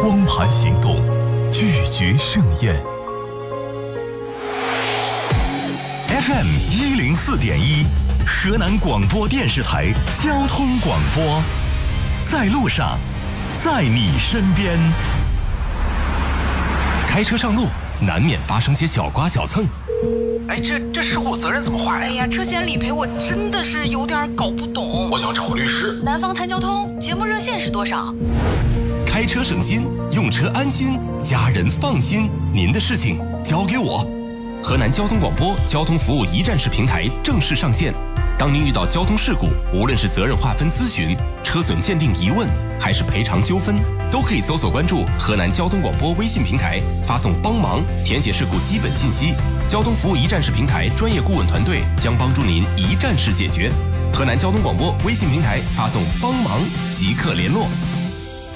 光盘行动，拒绝盛宴。FM 104.1，河南广播电视台交通广播，在路上，在你身边。开车上路，难免发生些小刮小蹭。 哎，这事故责任怎么划呀？ 哎呀，车险理赔我真的是有点搞不懂。 我想找个律师。 南方谈交通节目热线是多少？ 开车省心，用车安心，家人放心。您的事情交给我。河南交通广播交通服务一站式平台正式上线。当您遇到交通事故，无论是责任划分咨询、车损鉴定疑问，还是赔偿纠纷，都可以搜索关注河南交通广播微信平台，发送帮忙，填写事故基本信息。交通服务一站式平台专业顾问团队将帮助您一站式解决。河南交通广播微信平台发送帮忙即刻联络。